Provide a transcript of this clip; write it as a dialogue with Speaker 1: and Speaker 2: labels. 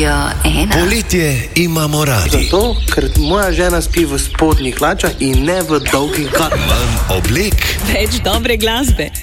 Speaker 1: Radio 1.
Speaker 2: Poletje imamo radi.
Speaker 3: Zato, ker moja žena spi v spodnjih hlačah in ne v dolgih galah.
Speaker 2: Manj oblek
Speaker 4: Več dobre glasbe.